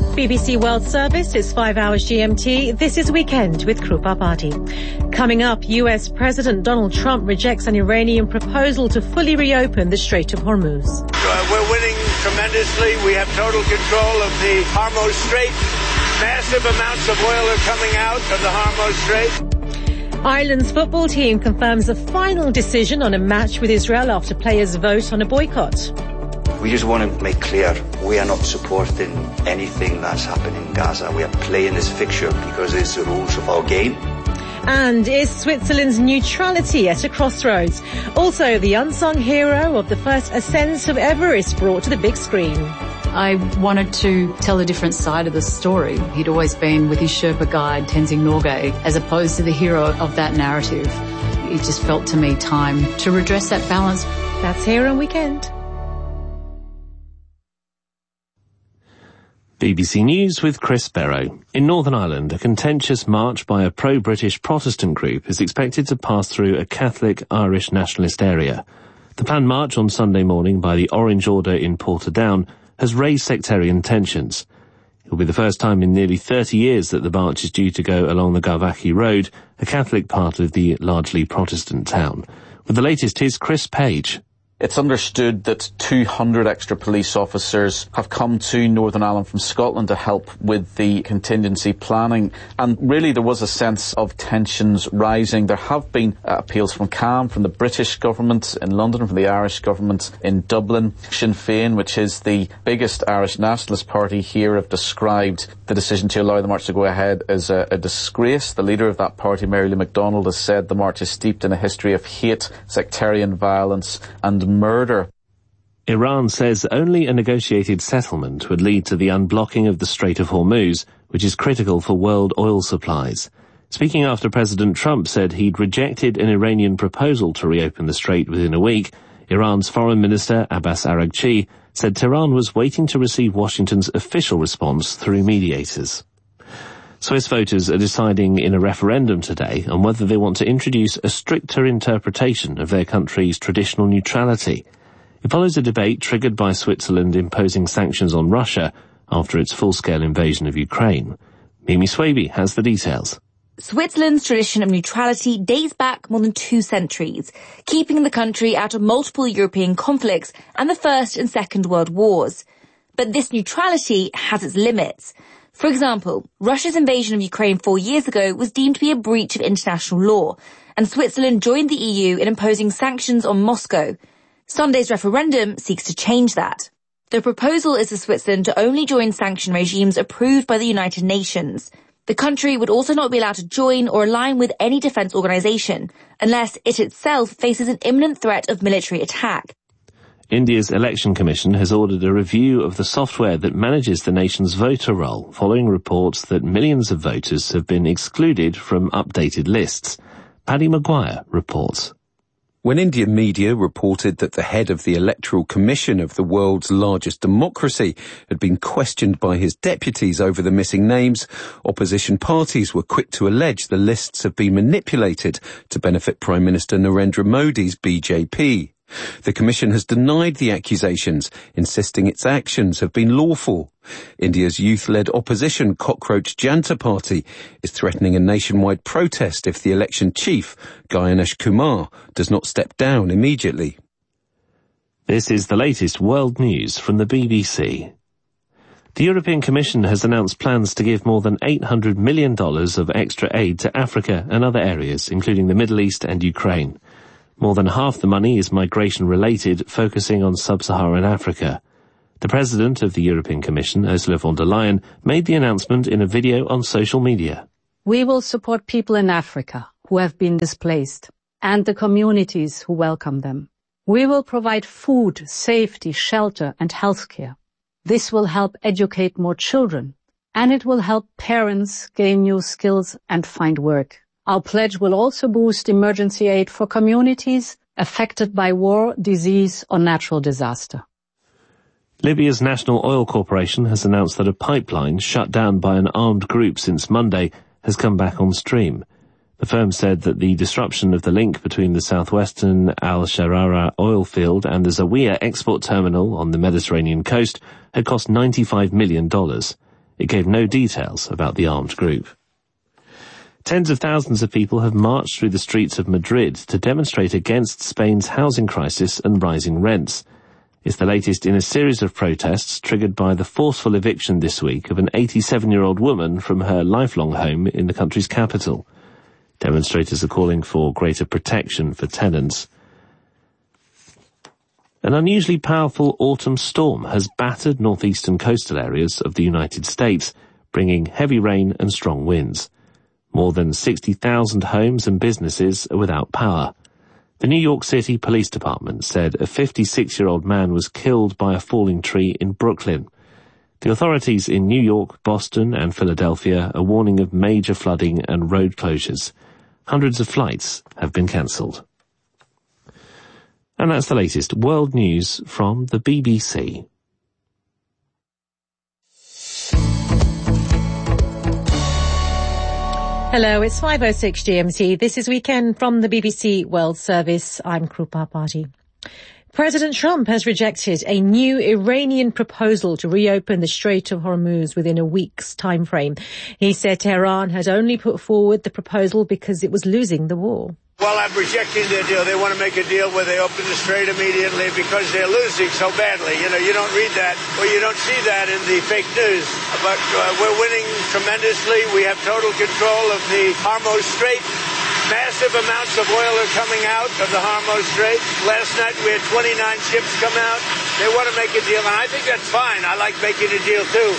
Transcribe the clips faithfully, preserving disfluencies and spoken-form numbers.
B B C World Service is five hours G M T. This is Weekend with Krupa Bhati. Coming up, U S President Donald Trump rejects an Iranian proposal to fully reopen the Strait of Hormuz. Uh, we're winning tremendously. We have total control of the Hormuz Strait. Massive amounts of oil are coming out of the Hormuz Strait. Ireland's football team confirms a final decision on a match with Israel after players vote on a boycott. We just want to make clear we are not supporting anything that's happening in Gaza. We are playing this fixture because it's the rules of our game. And is Switzerland's neutrality at a crossroads? Also, the unsung hero of the first ascent of Everest brought to the big screen. I wanted to tell a different side of the story. He'd always been with his Sherpa guide, Tenzing Norgay, as opposed to the hero of that narrative. It just felt to me time to redress that balance. That's here on Weekend. B B C News with Chris Barrow. In Northern Ireland, a contentious march by a pro-British Protestant group is expected to pass through a Catholic Irish nationalist area. The planned march on Sunday morning by the Orange Order in Portadown has raised sectarian tensions. It will be the first time in nearly thirty years that the march is due to go along the Galvachy Road, a Catholic part of the largely Protestant town. With the latest, here's Chris Page. It's understood that two hundred extra police officers have come to Northern Ireland from Scotland to help with the contingency planning. And really there was a sense of tensions rising. There have been uh, appeals from C A M, from the British government in London, from the Irish government in Dublin. Sinn Féin, which is the biggest Irish nationalist party here, have described the decision to allow the march to go ahead as a, a disgrace. The leader of that party, Mary Lou McDonald, has said the march is steeped in a history of hate, sectarian violence and murder. Iran says only a negotiated settlement would lead to the unblocking of the Strait of Hormuz, which is critical for world oil supplies. Speaking after President Trump said he'd rejected an Iranian proposal to reopen the strait within a week, Iran's Foreign Minister Abbas Araghchi said Tehran was waiting to receive Washington's official response through mediators. Swiss voters are deciding in a referendum today on whether they want to introduce a stricter interpretation of their country's traditional neutrality. It follows a debate triggered by Switzerland imposing sanctions on Russia after its full-scale invasion of Ukraine. Mimi Swaby has the details. Switzerland's tradition of neutrality dates back more than two centuries, keeping the country out of multiple European conflicts and the First and Second World Wars. But this neutrality has its limits. For example, Russia's invasion of Ukraine four years ago was deemed to be a breach of international law, and Switzerland joined the E U in imposing sanctions on Moscow. Sunday's referendum seeks to change that. The proposal is for Switzerland to only join sanction regimes approved by the United Nations. The country would also not be allowed to join or align with any defense organization, unless it itself faces an imminent threat of military attack. India's Election Commission has ordered a review of the software that manages the nation's voter roll, following reports that millions of voters have been excluded from updated lists. Paddy Maguire reports. When Indian media reported that the head of the Electoral Commission of the world's largest democracy had been questioned by his deputies over the missing names, opposition parties were quick to allege the lists have been manipulated to benefit Prime Minister Narendra Modi's B J P. The Commission has denied the accusations, insisting its actions have been lawful. India's youth-led opposition Cockroach Janta Party is threatening a nationwide protest if the election chief, Ganesh Kumar, does not step down immediately. This is the latest world news from the B B C. The European Commission has announced plans to give more than eight hundred million dollars of extra aid to Africa and other areas, including the Middle East and Ukraine. More than half the money is migration-related, focusing on sub-Saharan Africa. The President of the European Commission, Ursula von der Leyen, made the announcement in a video on social media. We will support people in Africa who have been displaced and the communities who welcome them. We will provide food, safety, shelter and healthcare. This will help educate more children, and it will help parents gain new skills and find work. Our pledge will also boost emergency aid for communities affected by war, disease or natural disaster. Libya's National Oil Corporation has announced that a pipeline shut down by an armed group since Monday has come back on stream. The firm said that the disruption of the link between the southwestern Al-Sharara oil field and the Zawiya export terminal on the Mediterranean coast had cost ninety-five million dollars. It gave no details about the armed group. Tens of thousands of people have marched through the streets of Madrid to demonstrate against Spain's housing crisis and rising rents. It's the latest in a series of protests triggered by the forceful eviction this week of an eighty-seven-year-old woman from her lifelong home in the country's capital. Demonstrators are calling for greater protection for tenants. An unusually powerful autumn storm has battered northeastern coastal areas of the United States, bringing heavy rain and strong winds. More than sixty thousand homes and businesses are without power. The New York City Police Department said a fifty-six-year-old man was killed by a falling tree in Brooklyn. The authorities in New York, Boston and Philadelphia are warning of major flooding and road closures. Hundreds of flights have been cancelled. And that's the latest world news from the B B C. Hello, it's five oh six G M T. This is Weekend from the B B C World Service. I'm Krupa Bhati. President Trump has rejected a new Iranian proposal to reopen the Strait of Hormuz within a week's time frame. He said Tehran had only put forward the proposal because it was losing the war. Well, I'm rejecting their deal. They want to make a deal where they open the strait immediately because they're losing so badly. You know, you don't read that or you don't see that in the fake news. But uh, we're winning tremendously. We have total control of the Hormuz Strait. Massive amounts of oil are coming out of the Hormuz Strait. Last night we had twenty-nine ships come out. They want to make a deal, and I think that's fine. I like making a deal, too.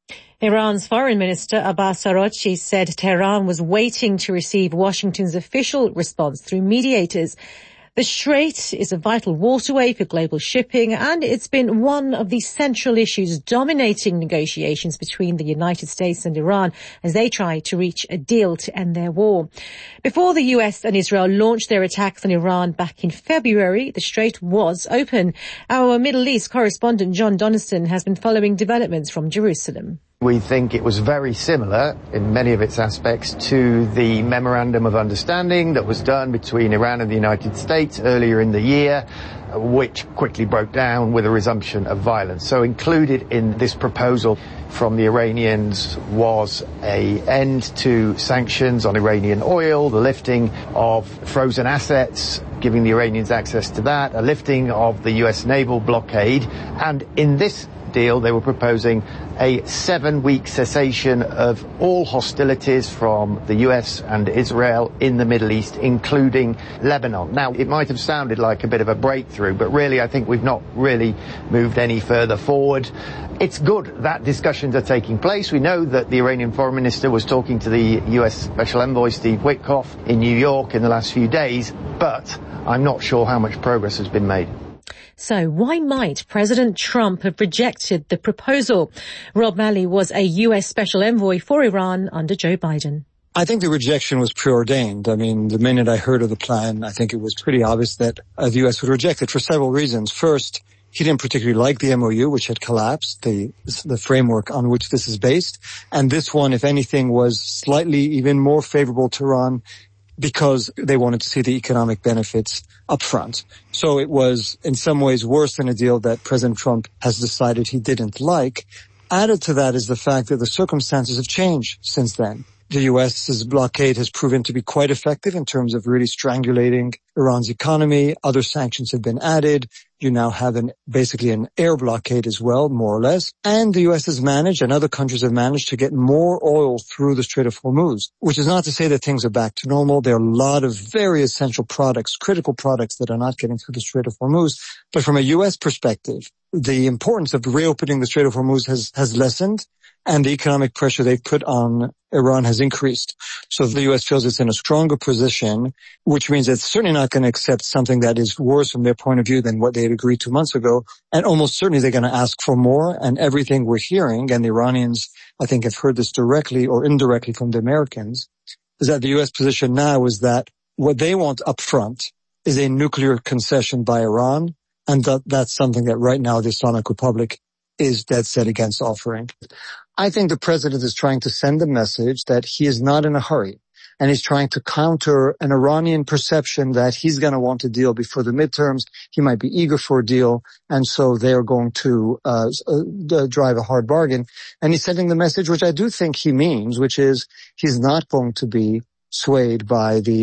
Iran's Foreign Minister Abbas Araghchi said Tehran was waiting to receive Washington's official response through mediators. The Strait is a vital waterway for global shipping, and it's been one of the central issues dominating negotiations between the United States and Iran as they try to reach a deal to end their war. Before the U S and Israel launched their attacks on Iran back in February, the Strait was open. Our Middle East correspondent John Donaldson has been following developments from Jerusalem. We think it was very similar in many of its aspects to the Memorandum of Understanding that was done between Iran and the United States earlier in the year, which quickly broke down with a resumption of violence. So included in this proposal from the Iranians was an end to sanctions on Iranian oil, the lifting of frozen assets, giving the Iranians access to that, a lifting of the U S naval blockade, and in this deal they were proposing a seven-week cessation of all hostilities from the U S and Israel in the Middle East, including Lebanon. Now, it might have sounded like a bit of a breakthrough, but really I think we've not really moved any further forward. It's good that discussions are taking place. We know that the Iranian Foreign Minister was talking to the U S Special Envoy Steve Witkoff in New York in the last few days, but I'm not sure how much progress has been made. So why might President Trump have rejected the proposal? Rob Malley was a U S Special Envoy for Iran under Joe Biden. I think the rejection was preordained. I mean, the minute I heard of the plan, I think it was pretty obvious that uh, the U S would reject it for several reasons. First, he didn't particularly like the M O U, which had collapsed, the the framework on which this is based. And this one, if anything, was slightly even more favorable to Iran because they wanted to see the economic benefits up front. So it was in some ways worse than a deal that President Trump has decided he didn't like. Added to that is the fact that the circumstances have changed since then. The U S's blockade has proven to be quite effective in terms of really strangulating Iran's economy. Other sanctions have been added. You now have an basically an air blockade as well, more or less. And the U S has managed, and other countries have managed, to get more oil through the Strait of Hormuz, which is not to say that things are back to normal. There are a lot of very essential products, critical products, that are not getting through the Strait of Hormuz. But from a U S perspective, the importance of reopening the Strait of Hormuz has, has lessened, and the economic pressure they've put on Iran has increased. So the U S feels it's in a stronger position, which means it's certainly not going to accept something that is worse from their point of view than what they had agreed two months ago. And almost certainly they're going to ask for more. And everything we're hearing, and the Iranians, I think, have heard this directly or indirectly from the Americans, is that the U S position now is that what they want up front is a nuclear concession by Iran. And that, that's something that right now the Islamic Republic is dead set against offering. I think the president is trying to send a message that he is not in a hurry, and he's trying to counter an Iranian perception that he's going to want a deal before the midterms. He might be eager for a deal, and so they're going to uh, uh drive a hard bargain. And he's sending the message, which I do think he means, which is he's not going to be swayed by the